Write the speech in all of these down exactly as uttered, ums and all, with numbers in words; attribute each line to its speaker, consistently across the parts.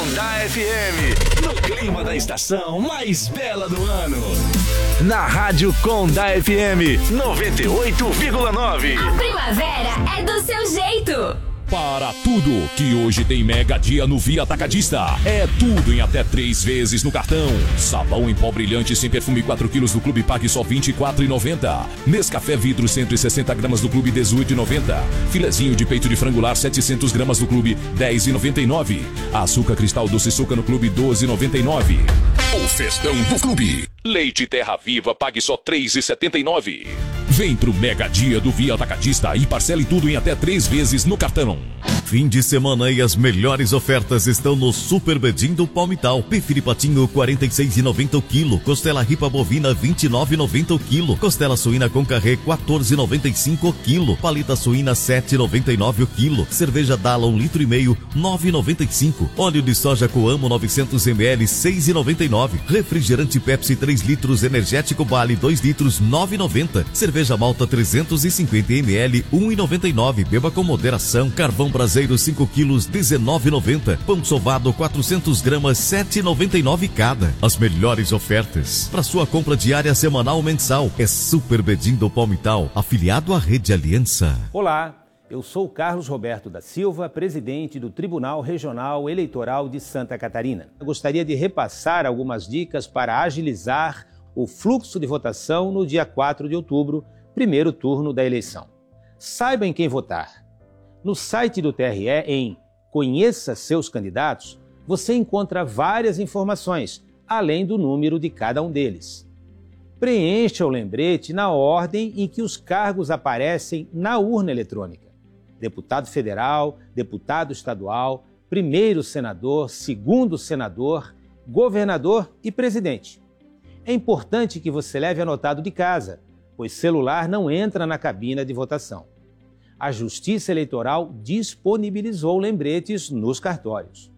Speaker 1: Condá F M, no clima da estação mais bela do ano. Na Rádio Condá F M noventa e oito vírgula nove.
Speaker 2: A primavera é do seu jeito.
Speaker 3: Para tudo que hoje tem mega dia no Via Atacadista. É tudo em até três vezes no cartão. Sabão em pó brilhante sem perfume quatro quilos do Clube Pague só vinte e quatro reais e noventa centavos. Nescafé vidro cento e sessenta gramas do Clube dezoito reais e noventa centavos. Filezinho de peito de frangular setecentas gramas do Clube dez reais e noventa e nove centavos. Açúcar cristal doce suca no Clube doze reais e noventa e nove centavos. O festão do Clube. Leite Terra Viva pague só três reais e setenta e nove centavos. Vem pro Mega Dia do Via Atacadista e parcele tudo em até três vezes no cartão.
Speaker 4: Fim de semana e as melhores ofertas estão no Super Bedim do Palmital. Bife patinho quarenta e seis reais e noventa centavos o quilo. Costela ripa bovina vinte e nove reais e noventa centavos o quilo. Costela suína com carré quatorze reais e noventa e cinco centavos o quilo. Paleta suína sete reais e noventa e nove centavos o quilo. Cerveja Dala um litro e meio nove reais e noventa e cinco centavos. Óleo de soja Coamo novecentos mililitros seis reais e noventa e nove centavos. Refrigerante Pepsi três litros energético Bale dois litros nove reais e noventa centavos. Cerveja Malta trezentos e cinquenta mililitros um real e noventa e nove centavos. Beba com moderação. Carvão Braseiro cinco quilos dezenove reais e noventa centavos. Pão sovado quatrocentas gramas sete reais e noventa e nove centavos cada. As melhores ofertas para sua compra diária, semanal ou mensal é Super Bedim do Palmital, afiliado à Rede Aliança.
Speaker 5: Olá, eu sou Carlos Roberto da Silva, presidente do Tribunal Regional Eleitoral de Santa Catarina. Eu gostaria de repassar algumas dicas para agilizar o fluxo de votação no dia quatro de outubro, primeiro turno da eleição. Saiba em quem votar. No site do T R E, em Conheça seus candidatos, você encontra várias informações, além do número de cada um deles. Preencha o lembrete na ordem em que os cargos aparecem na urna eletrônica. Deputado federal, deputado estadual, primeiro senador, segundo senador, governador e presidente. É importante que você leve anotado de casa, pois celular não entra na cabina de votação. A Justiça Eleitoral disponibilizou lembretes nos cartórios.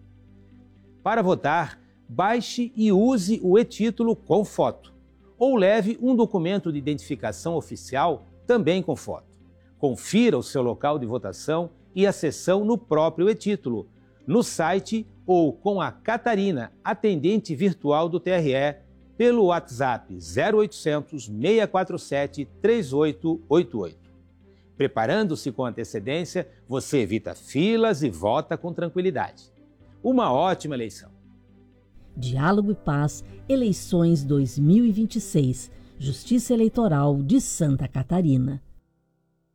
Speaker 5: Para votar, baixe e use o e-título com foto, ou leve um documento de identificação oficial também com foto. Confira o seu local de votação e a sessão no próprio e-título, no site ou com a Catarina, atendente virtual do T R E, pelo WhatsApp zero oitocentos, seis quatro sete, três oito oito oito. Preparando-se com antecedência, você evita filas e vota com tranquilidade. Uma ótima eleição.
Speaker 6: Diálogo e Paz, Eleições dois mil e vinte e seis, Justiça Eleitoral de Santa Catarina.